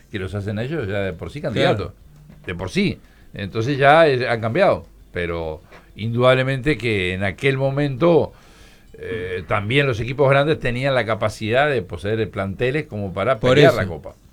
que los hacen a ellos ya de por sí candidatos. Claro. De por sí. Entonces ya han cambiado. Pero indudablemente que en aquel momento también los equipos grandes tenían la capacidad de poseer planteles como para pelear la Copa.